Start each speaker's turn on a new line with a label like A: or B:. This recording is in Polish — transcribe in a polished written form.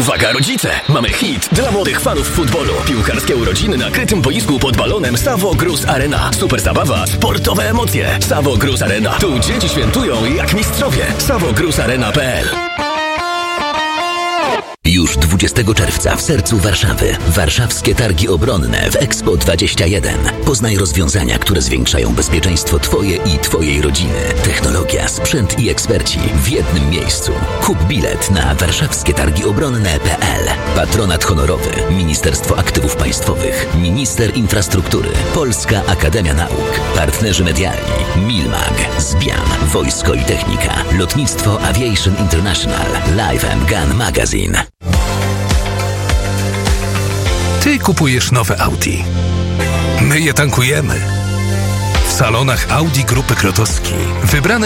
A: Uwaga rodzice! Mamy hit dla młodych fanów futbolu. Piłkarskie urodziny na krytym boisku pod balonem Savo Gruz Arena. Super zabawa, sportowe emocje. Savo Gruz Arena. Tu dzieci świętują jak mistrzowie. SavoGruzArena.pl.
B: Już 20 czerwca w sercu Warszawy. Warszawskie Targi Obronne w Expo 21. Poznaj rozwiązania, które zwiększają bezpieczeństwo Twoje i Twojej rodziny. Technologia, sprzęt i eksperci w jednym miejscu. Kup bilet na warszawskietargiobronne.pl. Patronat honorowy Ministerstwo Aktywów Państwowych, Minister Infrastruktury, Polska Akademia Nauk, partnerzy medialni Milmag, Zbian, Wojsko i Technika, Lotnictwo Aviation International, Life & Gun Magazine.
C: Ty kupujesz nowe Audi. My je tankujemy. W salonach Audi Grupy Krotowski wybrane